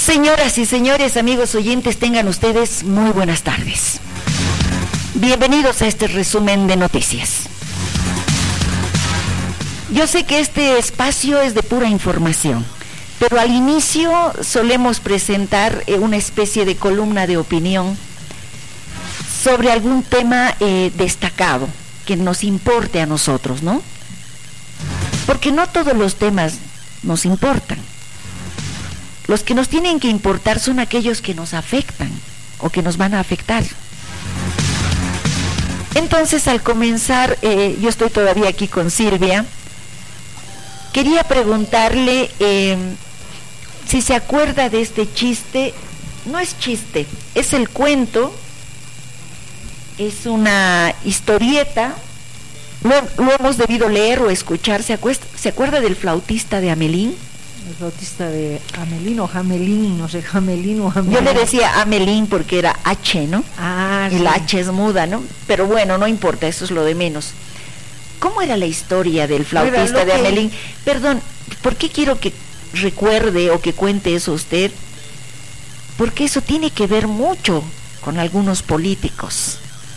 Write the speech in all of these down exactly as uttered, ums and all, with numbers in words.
Señoras y señores, amigos oyentes, tengan ustedes muy buenas tardes. Bienvenidos a este resumen de noticias. Yo sé que este espacio es de pura información, pero al inicio solemos presentar eh, una especie de columna de opinión sobre algún tema eh, destacado que nos importe a nosotros, ¿no? Porque no todos los temas nos importan. Los que nos tienen que importar son aquellos que nos afectan o que nos van a afectar. Entonces, al comenzar, eh, yo estoy todavía aquí con Silvia, quería preguntarle eh, si se acuerda de este chiste. No es chiste, es el cuento, es una historieta, lo, lo hemos debido leer o escuchar. ¿Se, acuesta, ¿Se acuerda del flautista de Hamelín? El flautista de Hamelín o Hamelín, no sé, Hamelín o Hamelín. Yo le decía Hamelín porque era H, ¿no? Ah, y sí. la H es muda, ¿no? Pero bueno, no importa, eso es lo de menos. ¿Cómo era la historia del flautista de que... Hamelín? Perdón, ¿por qué quiero que recuerde o que cuente eso usted? Porque eso tiene que ver mucho con algunos políticos.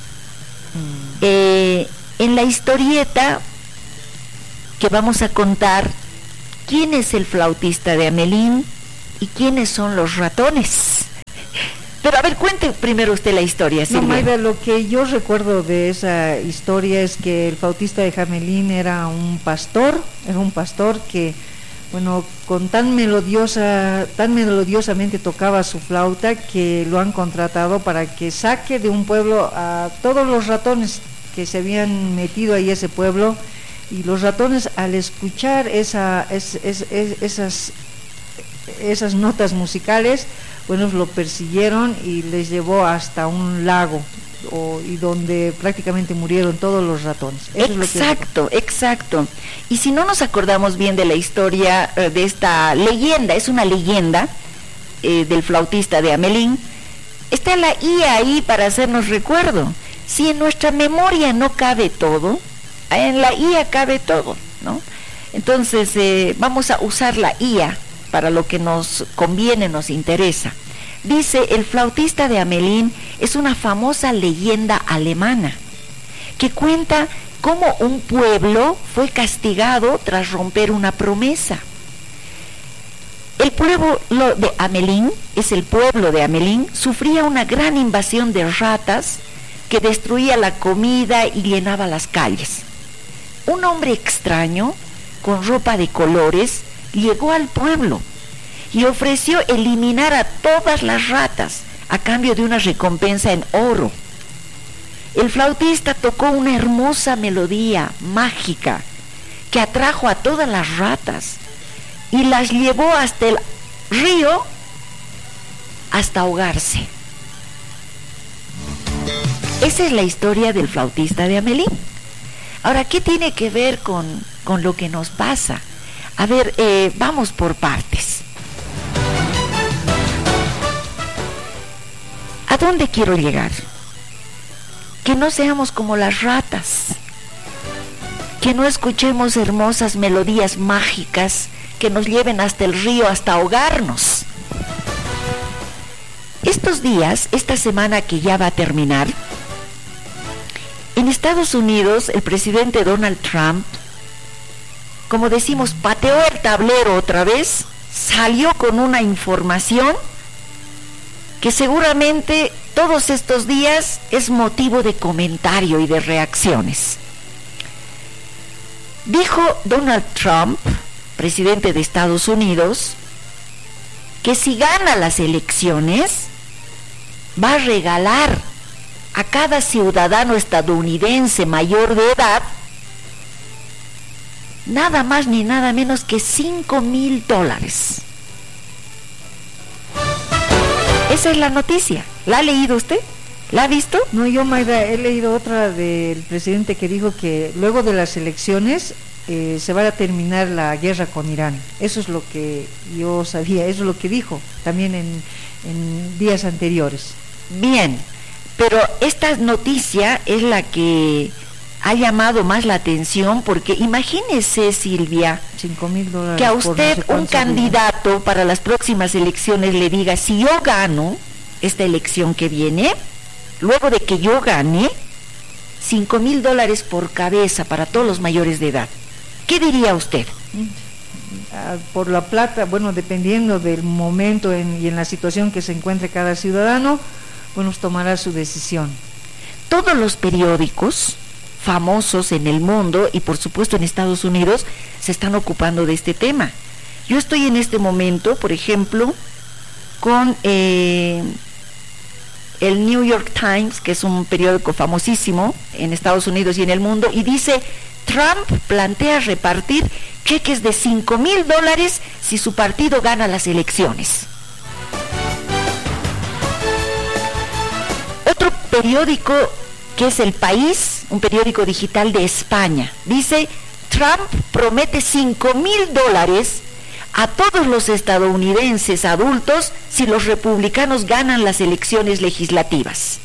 Mm. Eh, en la historieta que vamos a contar, ¿quién es el flautista de Hamelín y quiénes son los ratones? Pero a ver, cuente primero usted la historia, Silvia. No, Mayra, lo que yo recuerdo de esa historia es que el flautista de Hamelín era un pastor, era un pastor que, bueno, con tan melodiosa, tan melodiosamente tocaba su flauta que lo han contratado para que saque de un pueblo a todos los ratones que se habían metido ahí a ese pueblo. Y los ratones, al escuchar esa, es, es, es, esas, esas notas musicales, bueno, lo persiguieron y les llevó hasta un lago, o, y donde prácticamente murieron todos los ratones. Eso exacto, es lo que... exacto. Y si no nos acordamos bien de la historia eh, de esta leyenda, es una leyenda eh, del flautista de Hamelín, está la I ahí para hacernos recuerdo. Si en nuestra memoria no cabe todo, en la I A cabe todo, ¿no? Entonces eh, vamos a usar la I A para lo que nos conviene, nos interesa. Dice, el flautista de Hamelín es una famosa leyenda alemana que cuenta cómo un pueblo fue castigado tras romper una promesa. El pueblo de Hamelín, es el pueblo de Hamelín, sufría una gran invasión de ratas que destruía la comida y llenaba las calles. Un hombre extraño, con ropa de colores, llegó al pueblo y ofreció eliminar a todas las ratas a cambio de una recompensa en oro. El flautista tocó una hermosa melodía mágica que atrajo a todas las ratas y las llevó hasta el río hasta ahogarse. Esa es la historia del flautista de Hamelín. Ahora, ¿qué tiene que ver con, con lo que nos pasa? A ver, eh, vamos por partes. ¿A dónde quiero llegar? Que no seamos como las ratas, que no escuchemos hermosas melodías mágicas que nos lleven hasta el río, hasta ahogarnos. Estos días, esta semana que ya va a terminar, en Estados Unidos, el presidente Donald Trump, como decimos, pateó el tablero otra vez, salió con una información que seguramente todos estos días es motivo de comentario y de reacciones. Dijo Donald Trump, presidente de Estados Unidos, que si gana las elecciones, va a regalar a cada ciudadano estadounidense mayor de edad nada más ni nada menos que cinco mil dólares. Esa es la noticia. ¿La ha leído usted? ¿La ha visto? No, yo, Mayra, he leído otra del presidente que dijo que luego de las elecciones eh, se va a terminar la guerra con Irán. Eso es lo que yo sabía, eso es lo que dijo también en, en días anteriores. Bien, pero esta noticia es la que ha llamado más la atención porque imagínese, Silvia, cinco mil dólares que a por usted no sé un cuántos candidato días para las próximas elecciones le diga, si yo gano esta elección que viene, luego de que yo gane, cinco mil dólares por cabeza para todos los mayores de edad. ¿Qué diría usted? Ah, por la plata, bueno, dependiendo del momento en, y en la situación que se encuentre cada ciudadano, bueno, tomará su decisión. Todos los periódicos famosos en el mundo y por supuesto en Estados Unidos se están ocupando de este tema. Yo estoy en este momento, por ejemplo, con eh, el New York Times, que es un periódico famosísimo en Estados Unidos y en el mundo, y dice: Trump plantea repartir cheques de cinco mil dólares si su partido gana las elecciones. Otro periódico, que es El País, un periódico digital de España, dice: Trump promete cinco mil dólares a todos los estadounidenses adultos si los republicanos ganan las elecciones legislativas.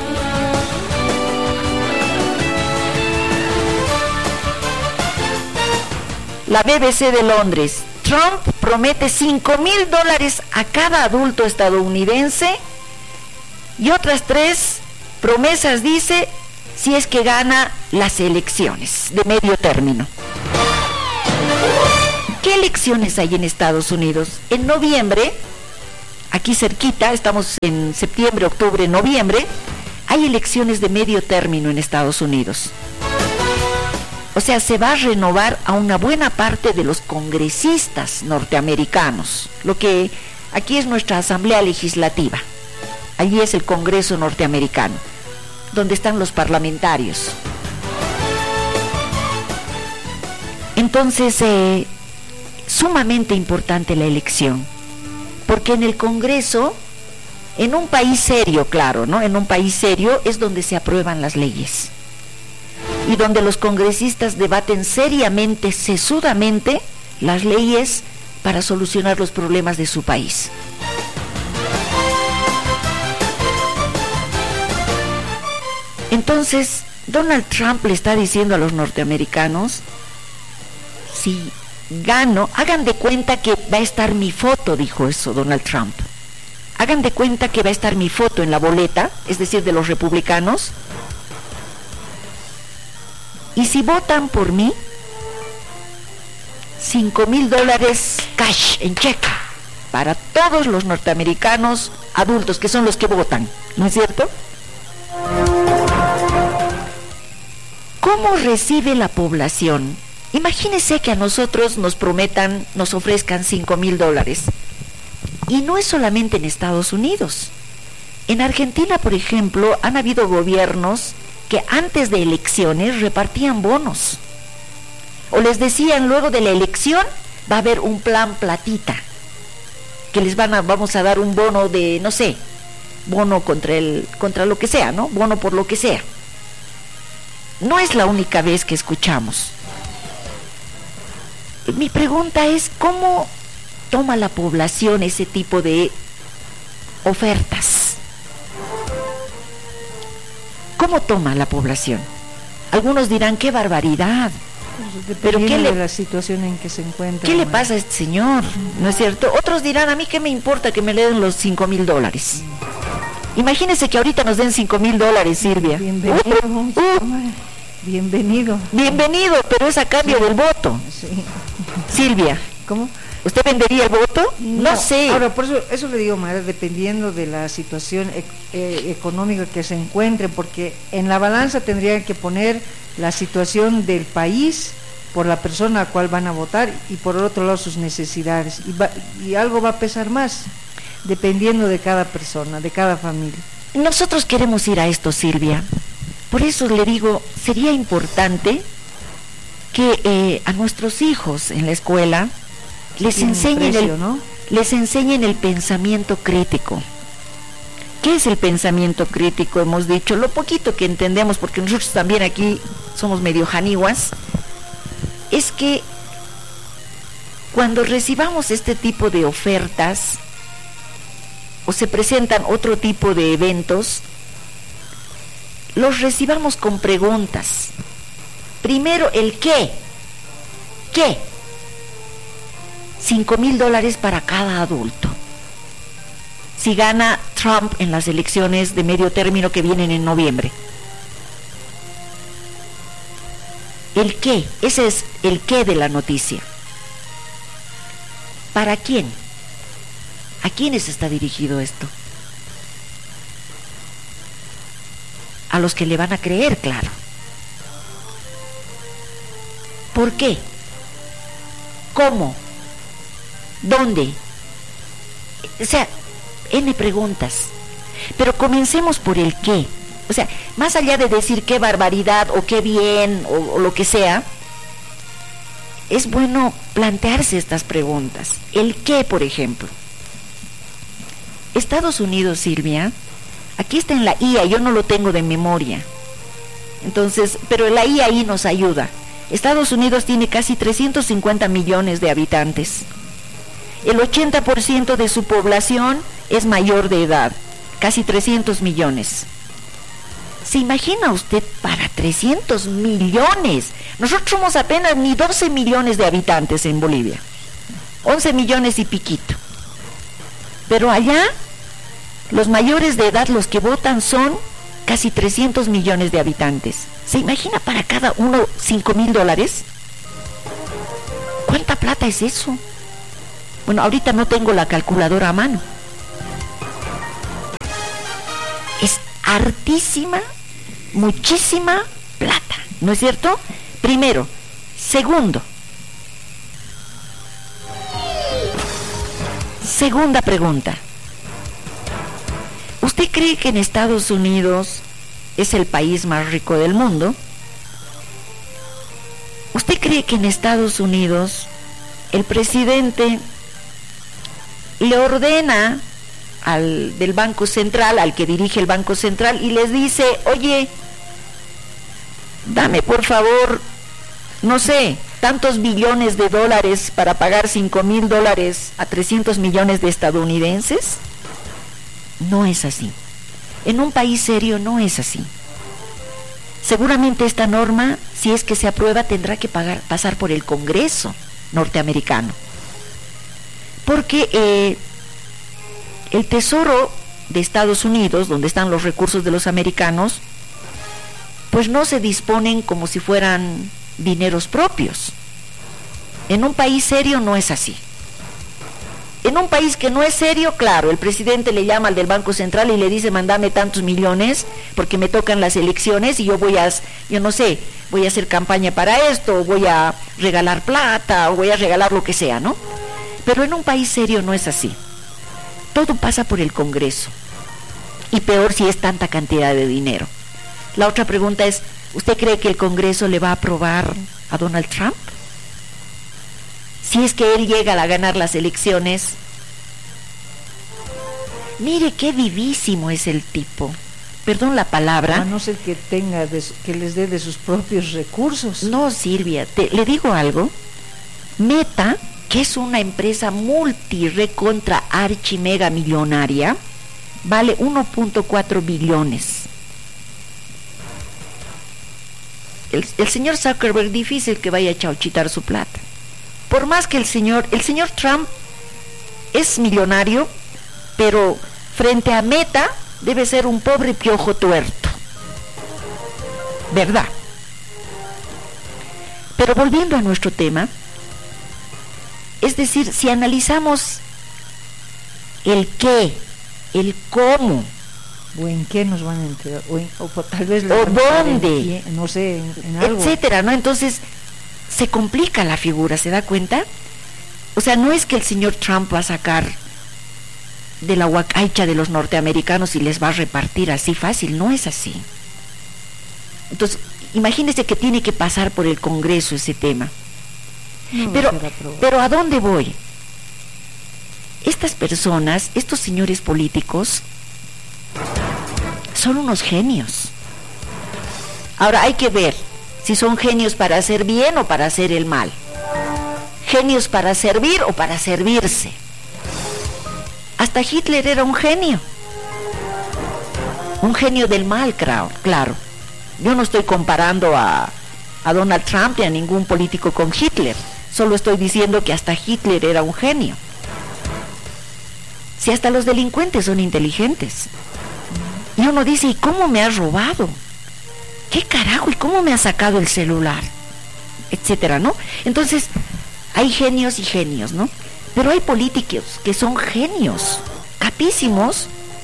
La B B C de Londres: Trump promete cinco mil dólares a cada adulto estadounidense, y otras tres promesas dice si es que gana las elecciones de medio término. ¿Qué elecciones hay en Estados Unidos? En noviembre, aquí cerquita, estamos en septiembre, octubre, noviembre, hay elecciones de medio término en Estados Unidos. O sea, se va a renovar a una buena parte de los congresistas norteamericanos, lo que aquí es nuestra Asamblea Legislativa. Allí es el Congreso norteamericano, donde están los parlamentarios. Entonces, eh, sumamente importante la elección, porque en el Congreso, en un país serio, claro, ¿no? En un país serio es donde se aprueban las leyes y donde los congresistas debaten seriamente, sesudamente, las leyes para solucionar los problemas de su país. Entonces, Donald Trump le está diciendo a los norteamericanos: si gano, hagan de cuenta que va a estar mi foto, dijo eso Donald Trump. Hagan de cuenta que va a estar mi foto en la boleta, es decir, de los republicanos. Y si votan por mí, cinco mil dólares cash, en cheque, para todos los norteamericanos adultos, que son los que votan, ¿no es cierto? ¿Cómo recibe la población? Imagínense que a nosotros nos prometan, nos ofrezcan cinco mil dólares. Y no es solamente en Estados Unidos. En Argentina, por ejemplo, han habido gobiernos que antes de elecciones repartían bonos. O les decían, luego de la elección va a haber un plan platita, que les van a, vamos a dar un bono de, no sé, bono contra el, contra lo que sea, ¿no? Bono por lo que sea. No es la única vez que escuchamos. Mi pregunta es, ¿cómo toma la población ese tipo de ofertas? ¿Cómo toma la población? Algunos dirán, qué barbaridad. Pues pero ¿qué le, de la situación en que se encuentra? ¿Qué le pasa a este señor? ¿No es cierto? Otros dirán, a mí qué me importa que me le den los cinco mil dólares. Imagínese que ahorita nos den cinco mil dólares, Silvia. Bienvenido. Uh, uh, bienvenido. Bienvenido, pero es a cambio sí. del voto. Sí. Silvia. ¿Cómo? ¿Usted vendería el voto? No, no sé. Ahora, por eso, eso le digo, María, dependiendo de la situación e eh, económica que se encuentre, porque en la balanza tendrían que poner la situación del país por la persona a cual van a votar y por el otro lado sus necesidades. Y, va, y algo va a pesar más, dependiendo de cada persona, de cada familia. Nosotros queremos ir a esto, Silvia. Por eso le digo, sería importante que eh, a nuestros hijos en la escuela les enseñen, precio, el, ¿no? les enseñen el pensamiento crítico. ¿Qué es el pensamiento crítico? Hemos dicho lo poquito que entendemos, porque nosotros también aquí somos medio janiguas, es que cuando recibamos este tipo de ofertas o se presentan otro tipo de eventos, los recibamos con preguntas. Primero, el qué. ¿Qué? Cinco mil dólares para cada adulto. Si gana Trump en las elecciones de medio término que vienen en noviembre. ¿El qué? Ese es el qué de la noticia. ¿Para quién? ¿A quiénes está dirigido esto? A los que le van a creer, claro. ¿Por qué? ¿Cómo? ¿Dónde? O sea, N preguntas. Pero comencemos por el qué. O sea, más allá de decir qué barbaridad o qué bien o, o lo que sea, es bueno plantearse estas preguntas. El qué, por ejemplo. Estados Unidos, Silvia, aquí está en la I A, yo no lo tengo de memoria. Entonces, pero la I A ahí nos ayuda. Estados Unidos tiene casi trescientos cincuenta millones de habitantes. El ochenta por ciento de su población es mayor de edad, casi trescientos millones. ¿Se imagina usted para trescientos millones? Nosotros somos apenas ni doce millones de habitantes en Bolivia, once millones y piquito. Pero allá, los mayores de edad, los que votan, son casi trescientos millones de habitantes. ¿Se imagina para cada uno cinco mil dólares? ¿Cuánta plata es eso? Bueno, ahorita no tengo la calculadora a mano. Es hartísima, muchísima plata, ¿no es cierto? Primero. Segundo. Segunda pregunta. ¿Usted cree que en Estados Unidos es el país más rico del mundo? ¿Usted cree que en Estados Unidos el presidente le ordena al del Banco Central, al que dirige el Banco Central, y les dice, oye, dame por favor, no sé, tantos billones de dólares para pagar cinco mil dólares a trescientos millones de estadounidenses? No es así. En un país serio no es así. Seguramente esta norma, si es que se aprueba, tendrá que pagar, pasar por el Congreso norteamericano. Porque eh, el Tesoro de Estados Unidos, donde están los recursos de los americanos, pues no se disponen como si fueran dineros propios. En un país serio no es así. En un país que no es serio, claro, el presidente le llama al del Banco Central y le dice, mándame tantos millones porque me tocan las elecciones y yo voy a, yo no sé, voy a hacer campaña para esto, o voy a regalar plata, o voy a regalar lo que sea, ¿no? Pero en un país serio no es así. Todo pasa por el Congreso. Y peor si es tanta cantidad de dinero. La otra pregunta es, ¿usted cree que el Congreso le va a aprobar a Donald Trump? Si es que él llega a ganar las elecciones. Mire qué vivísimo es el tipo. Perdón la palabra. A no ser que tenga, de, que les dé de sus propios recursos. No, Silvia, te, le digo algo. Meta, que es una empresa multi recontra archi mega millonaria, vale uno punto cuatro billones. El, el señor Zuckerberg, difícil que vaya a chauchitar su plata. Por más que el señor, el señor Trump es millonario, pero frente a Meta debe ser un pobre piojo tuerto. ¿Verdad? Pero volviendo a nuestro tema, es decir, si analizamos el qué, el cómo, o en qué nos van a entregar, o, en, o tal vez o dónde, en, no sé, en, en algo, etcétera, ¿no? Entonces se complica la figura, ¿se da cuenta? O sea, no es que el señor Trump va a sacar de la huacaicha de los norteamericanos y les va a repartir así fácil, no es así. Entonces, imagínese que tiene que pasar por el Congreso ese tema. No, pero, pero ¿a dónde voy? Estas personas, estos señores políticos, son unos genios. Ahora hay que ver si son genios para hacer bien o para hacer el mal. Genios para servir o para servirse. Hasta Hitler era un genio. Un genio del mal, claro. claro. Yo no estoy comparando a, a Donald Trump ni a ningún político con Hitler. Solo estoy diciendo que hasta Hitler era un genio. Si hasta los delincuentes son inteligentes. Y uno dice, ¿y cómo me ha robado? ¿Qué carajo? ¿Y cómo me ha sacado el celular? Etcétera, ¿no? Entonces, hay genios y genios, ¿no? Pero hay políticos que son genios, capísimos,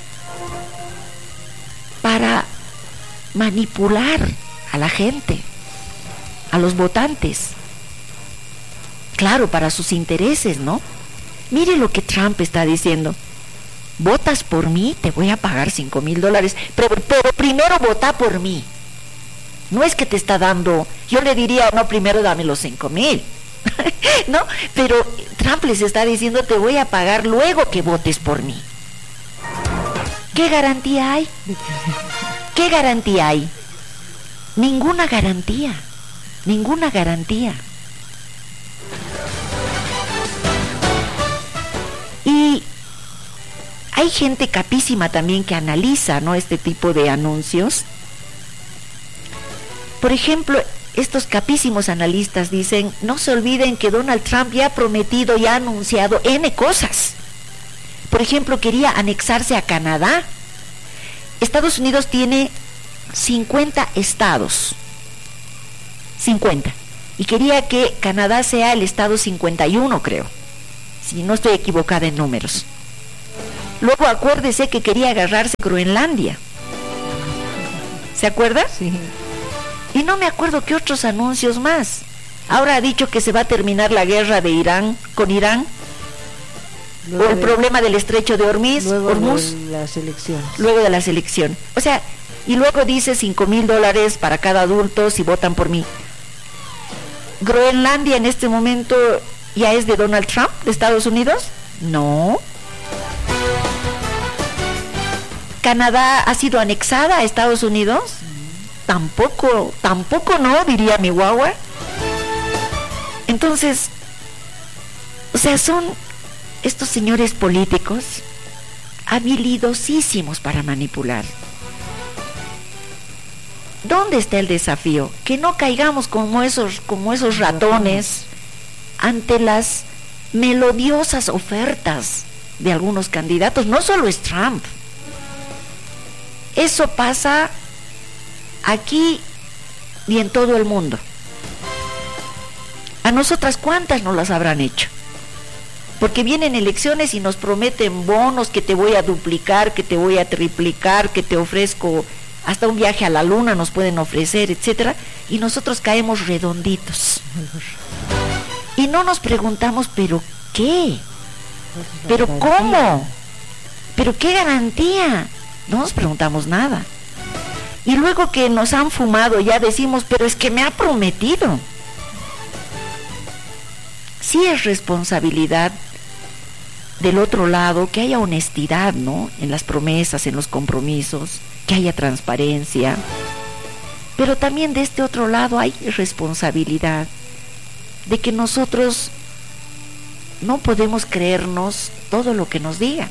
para manipular a la gente, a los votantes. Claro, para sus intereses, ¿no? Mire lo que Trump está diciendo. Votas por mí, te voy a pagar cinco mil dólares, pero, pero primero vota por mí. No es que te está dando, yo le diría, no, primero dame los cinco mil. ¿No? Pero Trump les está diciendo, te voy a pagar luego que votes por mí. ¿Qué garantía hay? ¿Qué garantía hay? Ninguna garantía, ninguna garantía. Y hay gente capísima también que analiza, ¿no?, este tipo de anuncios. Por ejemplo, estos capísimos analistas dicen, no se olviden que Donald Trump ya ha prometido y ha anunciado N cosas. Por ejemplo, quería anexarse a Canadá. Estados Unidos tiene cincuenta estados. cincuenta. Y quería que Canadá sea el estado cincuenta y uno, creo. Si no estoy equivocada en números. Luego acuérdese que quería agarrarse Groenlandia. ¿Se acuerda? Sí. Y no me acuerdo qué otros anuncios más. Ahora ha dicho que se va a terminar la guerra de Irán con Irán. Luego o el de, problema del estrecho de Hormuz. Luego Hormuz, de las elecciones. Luego de las elecciones. O sea, y luego dice cinco mil dólares para cada adulto si votan por mí. ¿Groenlandia en este momento ya es de Donald Trump, de Estados Unidos? No. ¿Canadá ha sido anexada a Estados Unidos? Tampoco, tampoco no, diría mi guagua. Entonces, o sea, son estos señores políticos habilidosísimos para manipular. ¿Dónde está el desafío? Que no caigamos como esos, como esos ratones ante las melodiosas ofertas de algunos candidatos. No solo es Trump. Eso pasa aquí y en todo el mundo. A nosotras, ¿cuántas nos las habrán hecho? Porque vienen elecciones y nos prometen bonos, que te voy a duplicar, que te voy a triplicar, que te ofrezco hasta un viaje a la luna, nos pueden ofrecer, etcétera, y nosotros caemos redonditos. Y no nos preguntamos, ¿pero qué? ¿Pero cómo? ¿Pero qué garantía? No nos preguntamos nada. Y luego que nos han fumado ya decimos, pero es que me ha prometido. Sí es responsabilidad del otro lado que haya honestidad, ¿no?, en las promesas, en los compromisos, que haya transparencia. Pero también de este otro lado hay responsabilidad de que nosotros no podemos creernos todo lo que nos digan.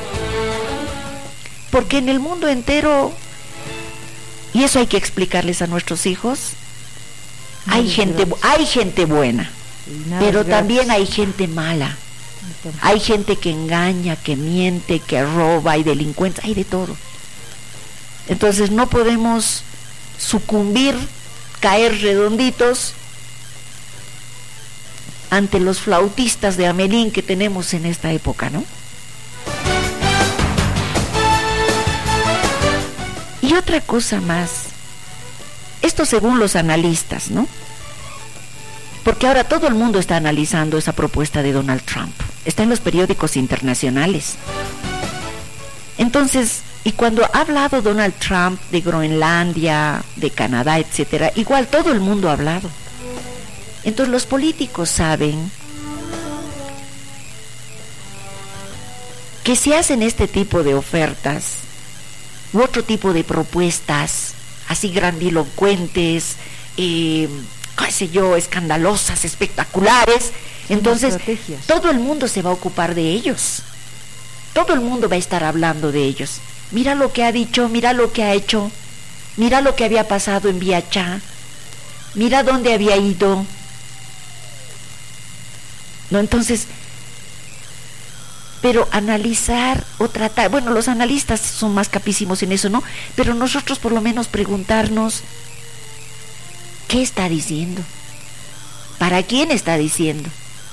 Porque en el mundo entero, y eso hay que explicarles a nuestros hijos, hay gente, hay gente buena, pero también hay gente mala. Hay gente que engaña, que miente, que roba, hay delincuentes, hay de todo. Entonces no podemos sucumbir, caer redonditos ante los flautistas de Hamelín que tenemos en esta época, ¿no? Y otra cosa más, esto según los analistas, ¿no? Porque ahora todo el mundo está analizando esa propuesta de Donald Trump, está en los periódicos internacionales. Entonces, y cuando ha hablado Donald Trump de Groenlandia, de Canadá, etcétera, igual todo el mundo ha hablado. Entonces los políticos saben que si hacen este tipo de ofertas u otro tipo de propuestas así grandilocuentes, eh, qué sé yo, escandalosas, espectaculares, entonces todo el mundo se va a ocupar de ellos. Todo el mundo va a estar hablando de ellos. Mira lo que ha dicho, mira lo que ha hecho, mira lo que había pasado en Viachá. mira dónde había ido. No, entonces, pero analizar o tratar, bueno, los analistas son más capísimos en eso, ¿no? Pero nosotros por lo menos preguntarnos, ¿qué está diciendo? ¿Para quién está diciendo?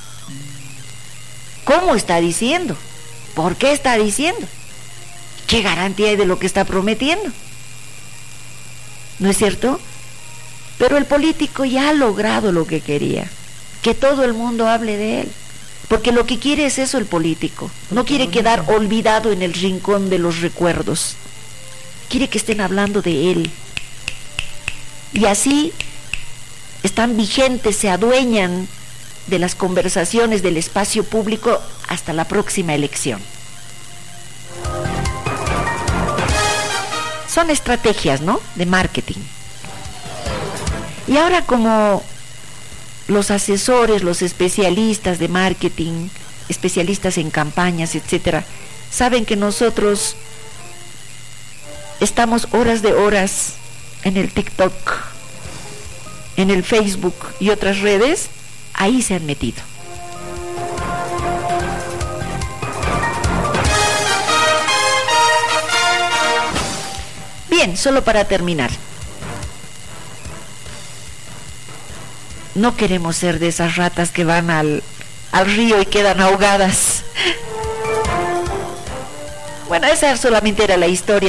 ¿Cómo está diciendo? ¿Por qué está diciendo? ¿Qué garantía hay de lo que está prometiendo? ¿No es cierto? Pero el político ya ha logrado lo que quería, que todo el mundo hable de él, porque lo que quiere es eso el político, no quiere quedar olvidado en el rincón de los recuerdos, quiere que estén hablando de él, y así están vigentes, se adueñan de las conversaciones del espacio público hasta la próxima elección. Son estrategias, ¿no?, de marketing. Y ahora, como los asesores, los especialistas de marketing, especialistas en campañas, etcétera, saben que nosotros estamos horas de horas en el TikTok, en el Facebook y otras redes, ahí se han metido. Bien, solo para terminar, no queremos ser de esas ratas que van al, al río y quedan ahogadas. Bueno, esa solamente era la historia